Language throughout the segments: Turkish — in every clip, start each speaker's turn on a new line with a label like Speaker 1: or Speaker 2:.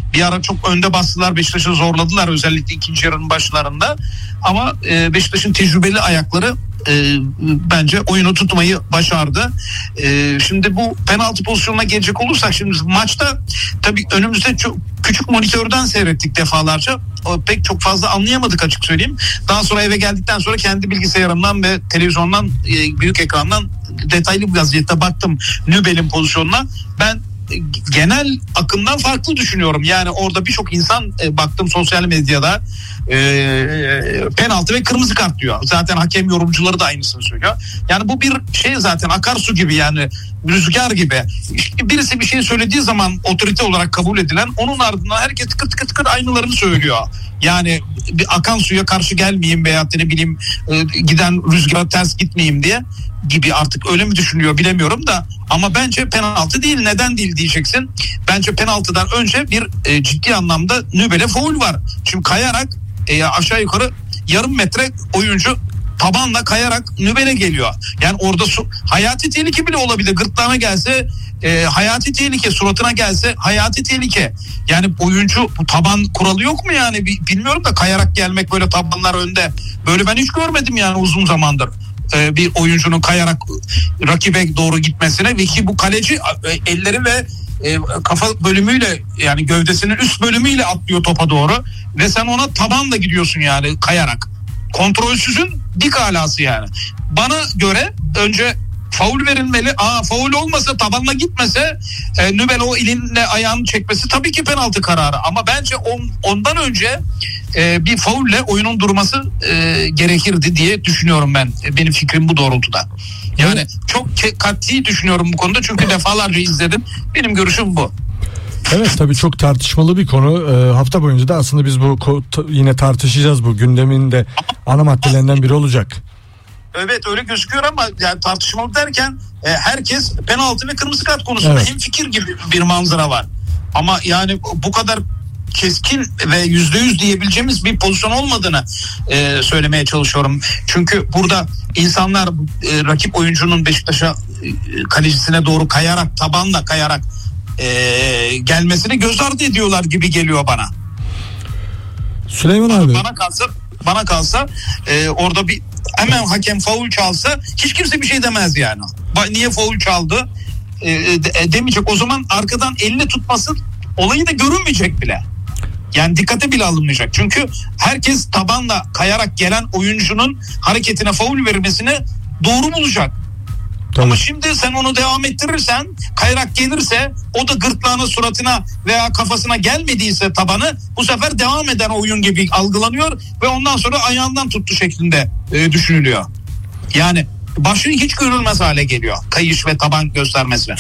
Speaker 1: Bir ara çok önde bastılar, Beşiktaş'ı zorladılar özellikle ikinci yarının başlarında. Ama Beşiktaş'ın tecrübeli ayakları bence oyunu tutmayı başardı. Şimdi bu penaltı pozisyonuna gelecek olursak, şimdi maçta tabii önümüzde çok küçük monitörden seyrettik defalarca. Pek çok fazla anlayamadık, açık söyleyeyim. Daha sonra eve geldikten sonra kendi bilgisayarımdan ve televizyondan, büyük ekrandan detaylı bir vaziyette baktım Nübel'in pozisyonuna. Ben genel akımdan farklı düşünüyorum. Yani orada birçok insan baktım sosyal medyada penaltı ve kırmızı kart diyor. Zaten hakem yorumcuları da aynısını söylüyor. Yani bu bir şey, zaten akarsu gibi, yani rüzgar gibi. Birisi bir şey söylediği zaman otorite olarak kabul edilen, onun ardından herkes tıkır tıkır tıkır aynılarını söylüyor. Yani bir akan suya karşı gelmeyeyim veya ne bileyim giden rüzgara ters gitmeyeyim diye gibi, artık öyle mi düşünüyor bilemiyorum da, ama bence penaltı değil. Neden değil diyeceksin. Bence penaltıdan önce bir ciddi anlamda Nübel'e faul var. Şimdi kayarak aşağı yukarı yarım metre oyuncu tabanla kayarak Nübel'e geliyor. Yani orada hayati tehlike bile olabilir. Gırtlağına gelse hayati tehlike, suratına gelse hayati tehlike. Yani oyuncu, bu taban kuralı yok mu yani? Bilmiyorum da, kayarak gelmek, böyle tabanlar önde. Böyle ben hiç görmedim yani uzun zamandır. Bir oyuncunun kayarak rakibe doğru gitmesine, ve ki bu kaleci elleri ve kafa bölümüyle, yani gövdesinin üst bölümüyle atlıyor topa doğru ve sen ona tabanla gidiyorsun yani kayarak. Kontrolsüzün dik alası yani. Bana göre önce faul verilmeli. Faul olmasa, tabanla gitmese, Nübel o elinle ayağını çekmesi tabii ki penaltı kararı. Ama bence ondan önce bir faulle oyunun durması gerekirdi diye düşünüyorum ben. Benim fikrim bu doğrultuda. Yani çok kat'i düşünüyorum bu konuda, çünkü defalarca izledim. Benim görüşüm bu.
Speaker 2: Evet, tabii çok tartışmalı bir konu. Hafta boyunca da aslında biz bu yine tartışacağız, bu gündemin de ana maddelerinden biri olacak.
Speaker 1: Evet, öyle gözüküyor ama yani tartışmalı derken herkes penaltı ve kırmızı kart konusunda hemfikir gibi bir manzara var. Ama yani bu kadar keskin ve %100 diyebileceğimiz bir pozisyon olmadığını söylemeye çalışıyorum. Çünkü burada insanlar rakip oyuncunun Beşiktaş'a kalecisine doğru kayarak, tabanla kayarak gelmesini göz ardı ediyorlar gibi geliyor bana.
Speaker 2: Süleyman abi.
Speaker 1: Bana kalsa orada bir hemen hakem faul çalsa hiç kimse bir şey demez yani. Niye faul çaldı demeyecek. O zaman arkadan elini tutması olayı da görünmeyecek bile. Yani dikkate bile alınmayacak. Çünkü herkes tabanla kayarak gelen oyuncunun hareketine faul verilmesini doğru bulacak. Tabii. Ama şimdi sen onu devam ettirirsen, kayarak gelirse, o da gırtlağına, suratına veya kafasına gelmediyse tabanı, bu sefer devam eden oyun gibi algılanıyor ve ondan sonra ayağından tuttu şeklinde düşünülüyor. Yani başı hiç görülmez hale geliyor kayış ve taban göstermesi.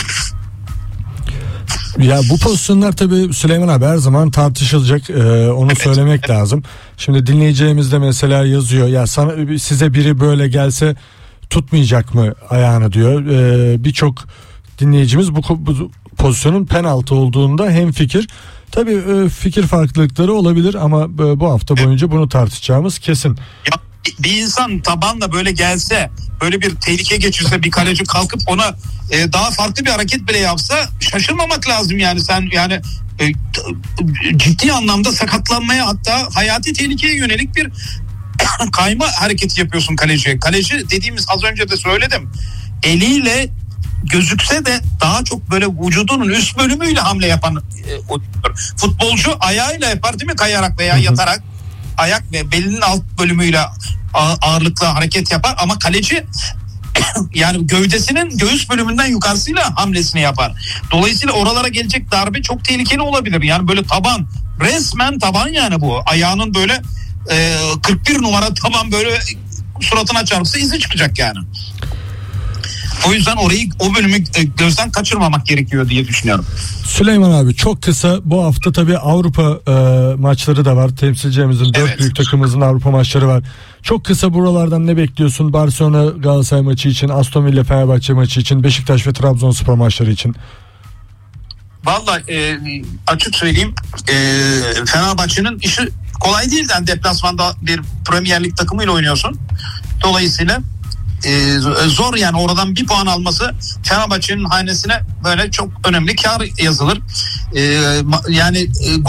Speaker 2: Ya bu pozisyonlar tabii Süleyman abi her zaman tartışılacak, onu söylemek lazım. Şimdi dinleyeceğimiz de mesela yazıyor, ya size biri böyle gelse tutmayacak mı ayağını diyor. Birçok dinleyicimiz bu pozisyonun penaltı olduğunda hemfikir. Tabii fikir farklılıkları olabilir ama bu hafta boyunca bunu tartışacağımız kesin.
Speaker 1: Ya bir insan tabanla böyle gelse, böyle bir tehlike geçirse, bir kaleci kalkıp ona daha farklı bir hareket bile yapsa şaşırmamak lazım yani. Sen yani ciddi anlamda sakatlanmaya, hatta hayati tehlikeye yönelik bir kayma hareketi yapıyorsun kaleciye. Kaleci dediğimiz, az önce de söyledim, eliyle gözükse de daha çok böyle vücudunun üst bölümüyle hamle yapan futbolcu ayağıyla yapar değil mi? Kayarak veya yatarak, ayak ve belinin alt bölümüyle ağırlıklı hareket yapar, ama kaleci yani gövdesinin göğüs bölümünden yukarısıyla hamlesini yapar. Dolayısıyla oralara gelecek darbe çok tehlikeli olabilir. Yani böyle taban, resmen taban yani bu. Ayağının böyle 41 numara taban böyle suratına çarpsa izi çıkacak yani. O yüzden o bölümü gözden kaçırmamak gerekiyor diye düşünüyorum.
Speaker 2: Süleyman abi, çok kısa, bu hafta tabii Avrupa maçları da var. Temsilcimizin 4 büyük takımımızın Avrupa maçları var. Çok kısa buralardan ne bekliyorsun? Barcelona Galatasaray maçı için, Aston Villa Fenerbahçe maçı için, Beşiktaş ve Trabzonspor maçları için.
Speaker 1: Vallahi açık söyleyeyim, Fenerbahçe'nin işi kolay değil. Yani deplasmanda bir Premier Lig takımıyla oynuyorsun. Dolayısıyla zor yani, oradan bir puan alması Fenerbahçe'nin hanesine böyle çok önemli kar yazılır. Yani